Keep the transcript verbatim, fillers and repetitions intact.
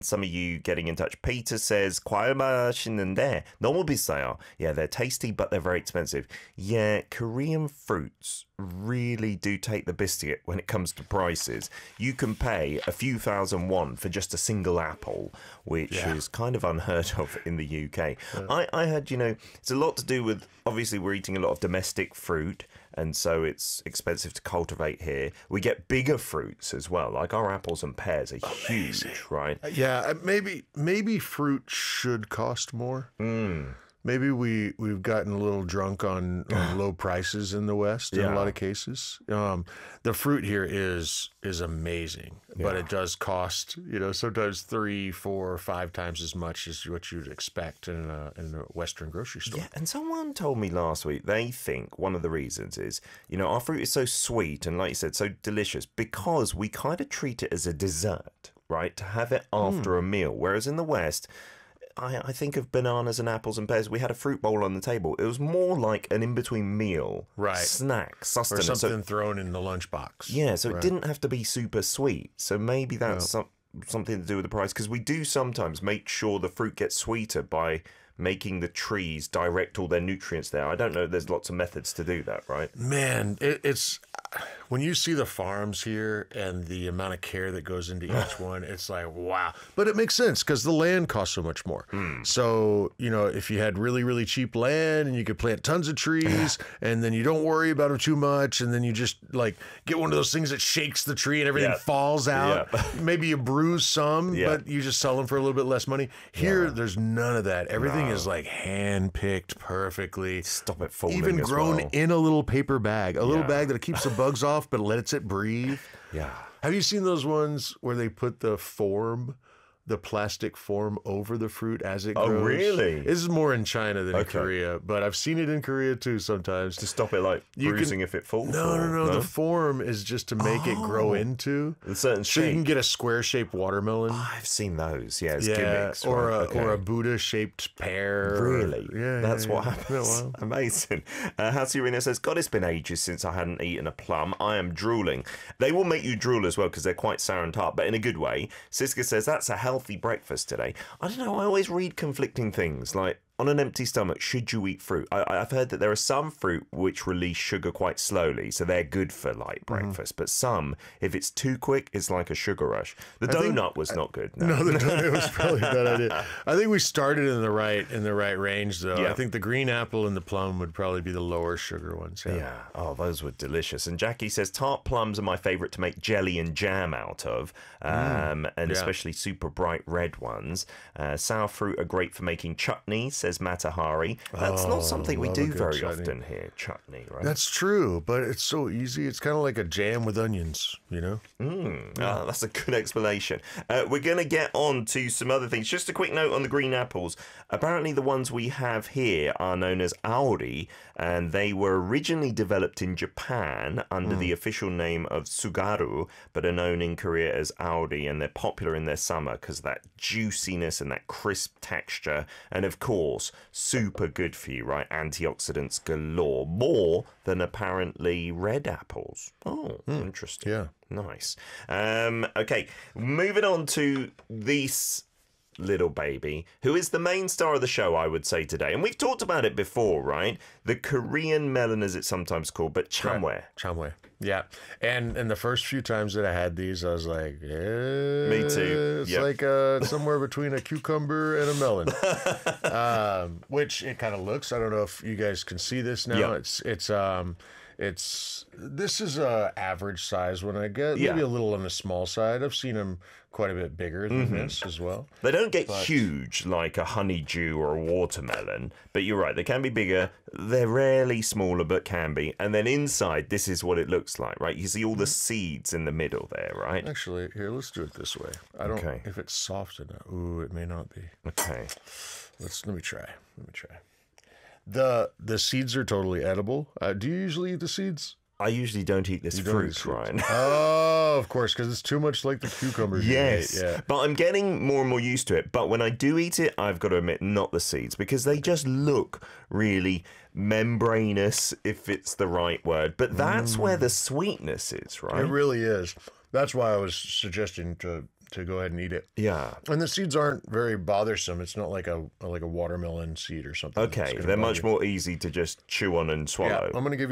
Some of you getting in touch. Peter says, 과일 맛있는데 너무 비싸요. Yeah, they're tasty, but they're very expensive. Yeah, Korean fruits really do take the biscuit when it comes to prices. You can pay a few thousand won for just a single apple, which yeah. is kind of unheard of in the U K. Yeah. I, I heard, you know, it's a lot to do with, obviously, we're eating a lot of domestic fruit, and so it's expensive to cultivate here. We get bigger fruits as well, like our apples and pears are Amazing. huge, right? Yeah, maybe maybe fruit should cost more. Mm. Maybe we, we've gotten a little drunk on, on low prices in the West in yeah. a lot of cases. Um, the fruit here is is amazing, yeah. but it does cost, you know, sometimes three, four, five times as much as what you'd expect in a, in a Western grocery store. Yeah, and someone told me last week they think one of the reasons is, you know, our fruit is so sweet and, like you said, so delicious because we kind of treat it as a dessert, right, to have it after mm. a meal, whereas in the West... I, I think of bananas and apples and pears. We had a fruit bowl on the table. It was more like an in-between meal, right. snack, sustenance. Or something so, thrown in the lunchbox. Yeah, so right. it didn't have to be super sweet. So maybe that's yeah. some, something to do with the price. Because we do sometimes make sure the fruit gets sweeter by making the trees direct all their nutrients there. I don't know. There's lots of methods to do that, right? Man, it, it's... When you see the farms here and the amount of care that goes into each one, it's like, wow. But it makes sense because the land costs so much more. Mm. So, you know, if you had really, really cheap land and you could plant tons of trees and then you don't worry about them too much and then you just like get one of those things that shakes the tree and everything yeah. falls out. Yeah. Maybe you bruise some, yeah. but you just sell them for a little bit less money. Here, yeah. there's none of that. Everything no. is like hand-picked perfectly. Stop it falling Even as grown well. in a little paper bag. A little yeah. bag that keeps the bugs off but lets it breathe. Yeah. Have you seen those ones where they put the form, the plastic form over the fruit as it grows? Oh, really? This is more in China than okay. in Korea, but I've seen it in Korea too sometimes. To stop it like you bruising can, if it falls? No, no, no, no. The form is just to make oh, it grow into. A certain so shape. you can get a square-shaped watermelon. Oh, I've seen those. Yeah, it's yeah, gimmicks. Or, right? a, okay. or a Buddha-shaped pear. Really? Or, yeah, That's yeah, what yeah. happens. Yeah, Amazing. Uh, Hatsurina says, God, it's been ages since I hadn't eaten a plum. I am drooling. They will make you drool as well because they're quite sour and tart, but in a good way. Siska says, that's a healthy breakfast today. I don't know, I always read conflicting things, like on an empty stomach, should you eat fruit? I, I've heard that there are some fruit which release sugar quite slowly, so they're good for like breakfast, mm-hmm. but some, if it's too quick, it's like a sugar rush. The I donut think, was not good. No, no the donut was probably a bad idea. I think we started in the right in the right range, though. Yeah. I think the green apple and the plum would probably be the lower sugar ones. Yeah. yeah. Oh, those were delicious. And Jackie says, tart plums are my favorite to make jelly and jam out of, um, mm. and yeah. especially super bright red ones. Uh, sour fruit are great for making chutney, says Matahari. That's oh, not something we do very chutney. often here, chutney, right? That's true, but it's so easy. It's kind of like a jam with onions, you know? Mm, yeah. oh, that's a good explanation. Uh, we're going to get on to some other things. Just a quick note on the green apples. Apparently the ones we have here are known as Aori, and they were originally developed in Japan under mm. the official name of Tsugaru, but are known in Korea as Aori, and they're popular in their summer because of that juiciness and that crisp texture, and of course, super good for you, right? Antioxidants galore, more than apparently red apples. Oh, mm. interesting. Yeah. Nice. Um, okay, moving on to this little baby, who is the main star of the show, I would say, today. And we've talked about it before, right? The Korean melon, as it's sometimes called, but chamwe. Right. Chamwe. Yeah. And and the first few times that I had these, I was like, yeah. Me too. It's yep. like uh, somewhere between a cucumber and a melon. um, which it kind of looks. I don't know if you guys can see this now. Yep. It's, it's, um, it's, this is a average size one I get. Maybe yeah. a little on the small side. I've seen them quite a bit bigger than mm-hmm. this as well. They don't get but... huge like a honeydew or a watermelon, but you're right, they can be bigger. They're rarely smaller, but can be. And then inside, this is what it looks like, right? You see all the seeds in the middle there, right? Actually, here, let's do it this way. I don't, okay. if it's soft enough. Ooh, it may not be. Okay. Let's, let me try. Let me try. The, the seeds are totally edible. Uh, do you usually eat the seeds? I usually don't eat this you fruit, Ryan. Oh, of course, because it's too much like the cucumbers. Yes, yeah. But I'm getting more and more used to it. But when I do eat it, I've got to admit, not the seeds, because they just look really membranous, if it's the right word. But that's mm. where the sweetness is, right? It really is. That's why I was suggesting to to go ahead and eat it. Yeah. And the seeds aren't very bothersome. It's not like a like a watermelon seed or something. Okay, they're much more easy to just chew on and swallow. Yeah, I'm gonna give you